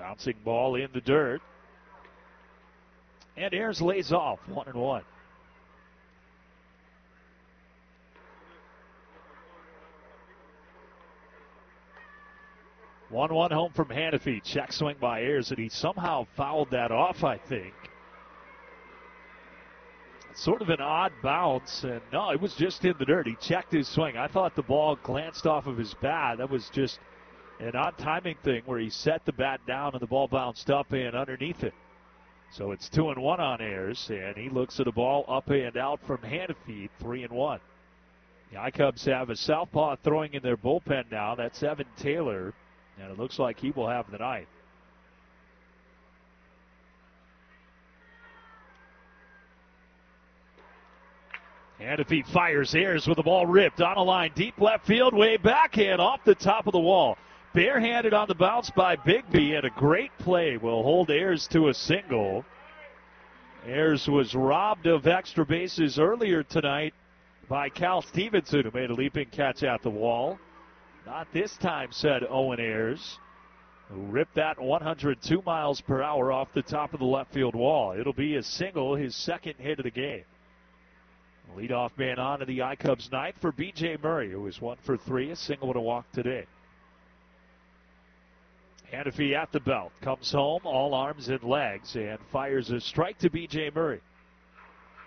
Bouncing ball in the dirt. And Ayers lays off 1-1. One home from Hanafy. Check swing by Ayers, and he somehow fouled that off, I think. Sort of an odd bounce, and no, it was just in the dirt. He checked his swing. I thought the ball glanced off of his bat. That was just an odd timing thing where he set the bat down and the ball bounced up and underneath it. So it's 2-1 on Ayers, and he looks at a ball up and out from Hanafy, 3-1. The I-Cubs have a southpaw throwing in their bullpen now. That's Evan Taylor, and it looks like he will have the night. And if he fires, Ayers with the ball ripped on a line, deep left field, way back and off the top of the wall. Barehanded on the bounce by Bigby, and a great play will hold Ayers to a single. Ayers was robbed of extra bases earlier tonight by Cal Stevenson, who made a leaping catch at the wall. Not this time, said Owen Ayers, who ripped that 102 miles per hour off the top of the left field wall. It'll be a single, his second hit of the game. Leadoff man on to the I-Cubs ninth for B.J. Murray, who is 1 for 3, a single and a walk today. Hanafy at the belt, comes home, all arms and legs, and fires a strike to B.J. Murray.